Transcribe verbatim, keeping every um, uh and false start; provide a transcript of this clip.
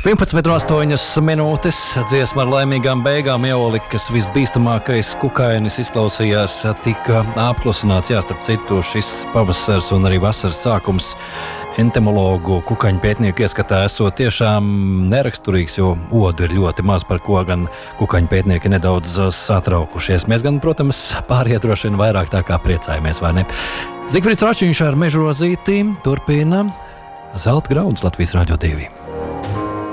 vienpadsmit un astoņas minūtes dziesma ar laimīgām beigām. Eolikas visbīstamākais kukainis izklausījās tika apklusināts. Jā, starp citu, šis pavasars un arī vasaras sākums entomologu kukaņu pētnieku ieskatā esot tiešām neraksturīgs, jo odu ir ļoti maz, par ko gan kukaņu pētnieki nedaudz satraukušies. Mēs gan, protams, pārējie droši vien vairāk tā kā priecājamies, vai ne? Zigfrids Račiņš ar Mežrozīti turpina Zelta grauds Latvijas Radio divi.